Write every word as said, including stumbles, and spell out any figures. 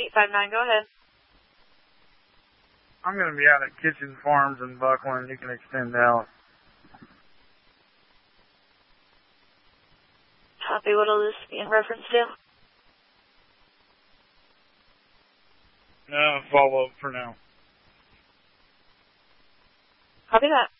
eight five nine, go ahead. I'm going to be out at Kitchen Farms in Buckland. You can extend out. Copy. What will this be in reference to? No, follow up for now. Copy that.